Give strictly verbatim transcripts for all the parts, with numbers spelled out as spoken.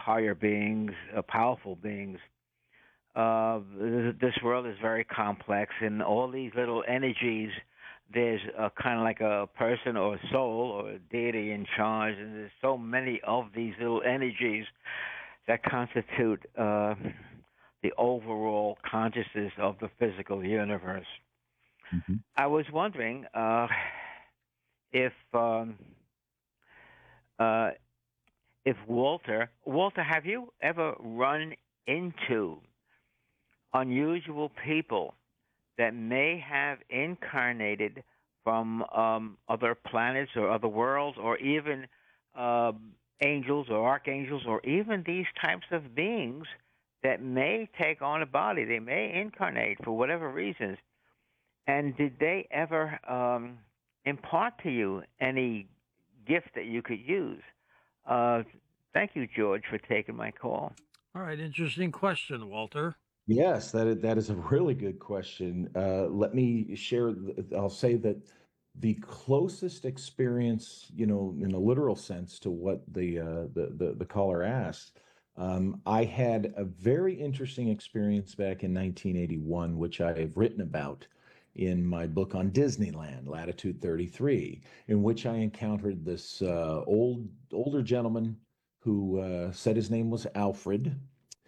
higher beings, uh, powerful beings. Uh, th- this world is very complex, and all these little energies. There's a, kind of like a person or a soul or a deity in charge, and there's so many of these little energies that constitute uh, the overall consciousness of the physical universe. Mhm. I was wondering uh, if um, uh, if Walter, Walter, have you ever run into unusual people that may have incarnated from um, other planets or other worlds, or even um, angels or archangels, or even these types of beings that may take on a body? They may incarnate for whatever reasons. And did they ever um, impart to you any gift that you could use? Uh, thank you, George, for taking my call. All right, interesting question, Walter. Yes, that is, that is a really good question. Uh, let me share. th- I'll say that the closest experience, you know, in a literal sense, to what the uh, the, the the caller asked, um, I had a very interesting experience back in nineteen eighty-one, which I have written about in my book on Disneyland, Latitude thirty-three, in which I encountered this uh, old older gentleman who uh, said his name was Alfred,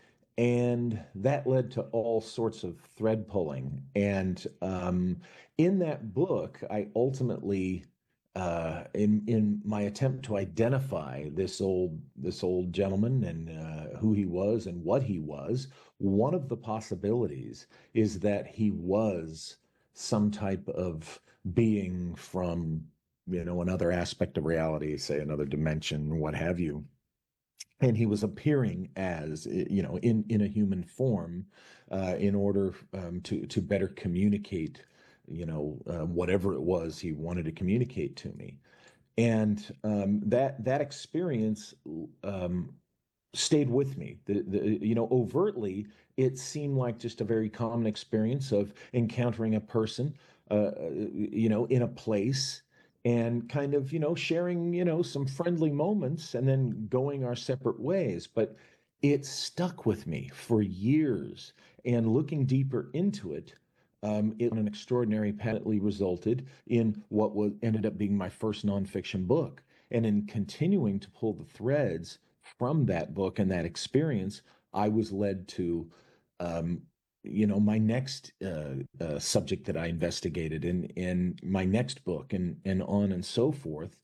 and that led to all sorts of thread pulling. And um, in that book, I ultimately, uh, in in my attempt to identify this old this old gentleman and uh, who he was and what he was, one of the possibilities is that he was some type of being from, you know, another aspect of reality, say another dimension, what have you, and he was appearing as, you know, in in a human form, uh, in order um, to to better communicate, you know, uh, whatever it was he wanted to communicate to me. And um, that that experience um, stayed with me. The, the, you know, overtly, it seemed like just a very common experience of encountering a person, uh, you know, in a place, and kind of, you know, sharing, you know, some friendly moments and then going our separate ways. But it stuck with me for years. And looking deeper into it, um, it on an extraordinary path resulted in what was ended up being my first nonfiction book. And in continuing to pull the threads from that book and that experience, I was led to, um, you know, my next uh, uh, subject that I investigated in in my next book, and and on and so forth.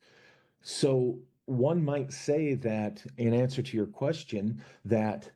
So one might say that, in answer to your question, that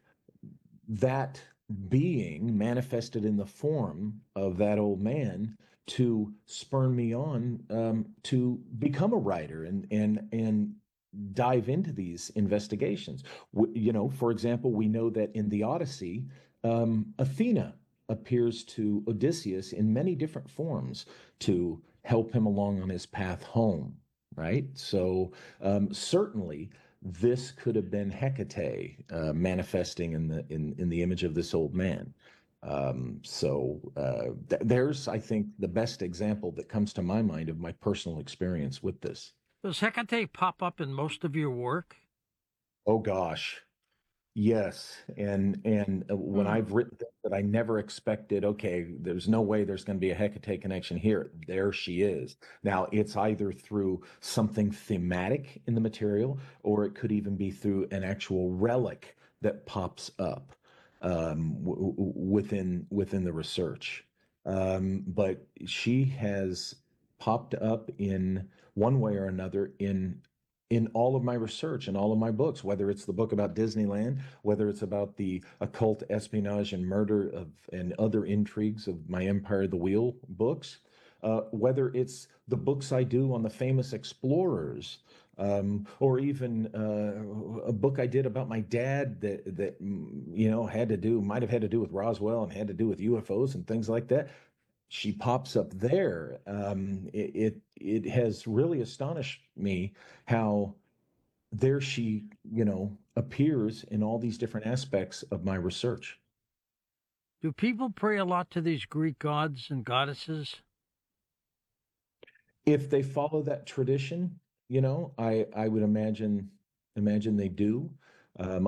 that being manifested in the form of that old man to spurn me on, um, to become a writer and and and dive into these investigations. You know, for example, we know that in the Odyssey, um, Athena appears to Odysseus in many different forms to help him along on his path home, right? So um, certainly this could have been Hecate uh, manifesting in the in in the image of this old man. Um, so uh, th- there's, I think, the best example that comes to my mind of my personal experience with this. Does Hecate pop up in most of your work? Oh gosh, yes. And and uh, when Hmm. I've written things that I never expected, okay, there's no way there's going to be a Hecate connection here. There she is. Now it's either through something thematic in the material, or it could even be through an actual relic that pops up um, w- w- within within the research. Um, but she has popped up in one way or another in in all of my research and all of my books, whether it's the book about Disneyland, whether it's about the occult espionage and murder of and other intrigues of my Empire of the Wheel books, uh, whether it's the books I do on the famous explorers, um, or even uh, a book I did about my dad that that mm, you know had to do might have had to do with Roswell and had to do with U F Os and things like that. She pops up there. Um, it, it it has really astonished me how there she, you know, appears in all these different aspects of my research. Do people pray a lot to these Greek gods and goddesses? If they follow that tradition, you know, I I would imagine imagine they do. Um,